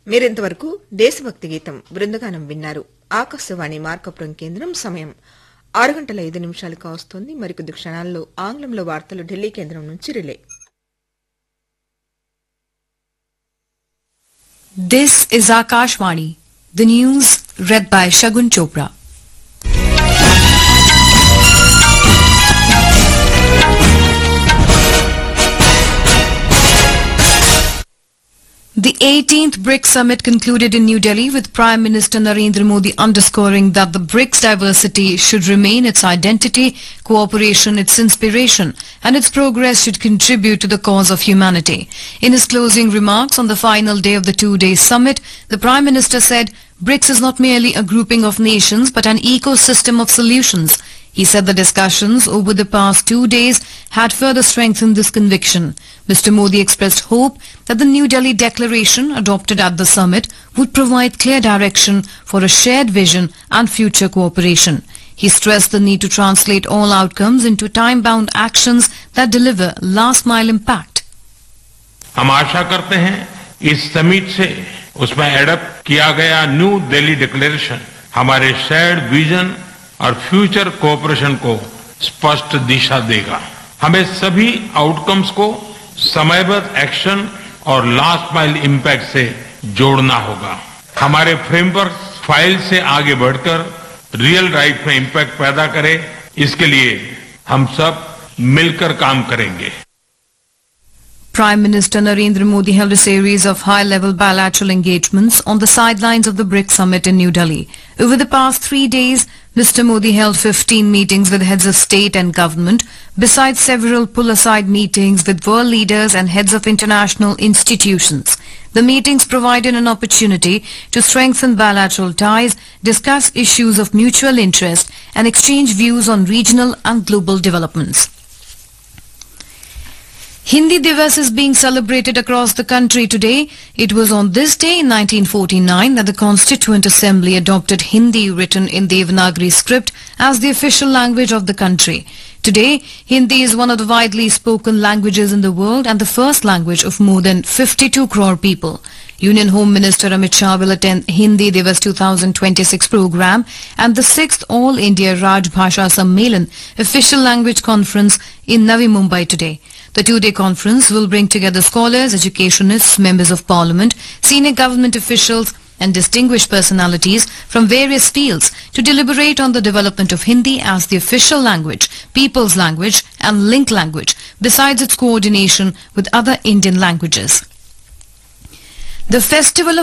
మీరింతవరకు దేశభక్తి గీతం బృందగానం విన్నారు. ఆకాశవాణి మార్కపురం కేంద్రం సమయం 6:05 కావస్తోంది. మరికొద్ది క్షణాల్లో ఆంగ్లంలో వార్తలు ఢిల్లీ కేంద్రం నుంచి relay. This is Akashvani. The news read by Shagun Chopra. The 18th BRICS summit concluded in New Delhi with Prime Minister Narendra Modi underscoring that the BRICS diversity should remain its identity, cooperation its inspiration, and its progress should contribute to the cause of humanity. In his closing remarks on the final day of the two-day summit, the Prime Minister said, BRICS is not merely a grouping of nations but an ecosystem of solutions. He said the discussions over the past 2 days had further strengthened this conviction. Mr. Modi expressed hope that the New Delhi declaration adopted at the summit would provide clear direction for a shared vision and future cooperation. He stressed the need to translate all outcomes into time-bound actions that deliver last-mile impact. हम आशा करते हैं इस summit से उसमें adapt किया गया new Delhi declaration हमारे shared vision और फ्यूचर कोऑपरेशन को स्पष्ट दिशा देगा. हमें सभी आउटकम्स को समयबद्ध एक्शन और लास्ट माइल इम्पैक्ट से जोड़ना होगा. हमारे फ्रेमवर्क फाइल से आगे बढ़कर रियल लाइफ में इम्पैक्ट पैदा करे, इसके लिए हम सब मिलकर काम करेंगे. Prime Minister Narendra Modi held a series of high-level bilateral engagements on the sidelines of the BRICS summit in New Delhi. Over the past 3 days, Mr. Modi held 15 meetings with heads of state and government, besides several pull-aside meetings with world leaders and heads of international institutions. The meetings provided an opportunity to strengthen bilateral ties, discuss issues of mutual interest, and exchange views on regional and global developments. Hindi Divas is being celebrated across the country today. It was on this day in 1949 that the Constituent Assembly adopted Hindi written in Devanagari script as the official language of the country. Today, Hindi is one of the widely spoken languages in the world and the first language of more than 52 crore people. Union Home Minister Amit Shah will attend Hindi Divas 2026 program and the 6th All India Raj Bhasha Sammelan official language conference in Navi Mumbai today. The two-day conference will bring together scholars, educationists, members of parliament, senior government officials and distinguished personalities from various fields to deliberate on the development of Hindi as the official language, people's language and link language, besides its coordination with other Indian languages. The Festival of